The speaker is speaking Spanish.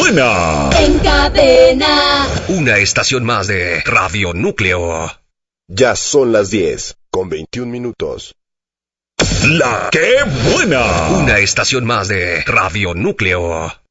buena! En cadena. Una estación más de Radio Núcleo. Ya son las 10:21. ¡La que buena! Una estación más de Radio Núcleo.